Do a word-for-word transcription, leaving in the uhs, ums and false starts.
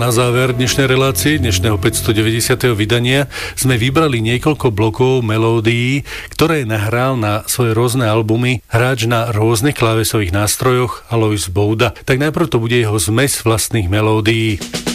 na záver dnešnej relácie, dnešného päťstodeväťdesiateho vydania, sme vybrali niekoľko blokov melódií, ktoré nahral na svoje rôzne albumy hráč na rôznych klávesových nástrojoch Alojz Bouda. Tak najprv to bude jeho zmes vlastných melódií.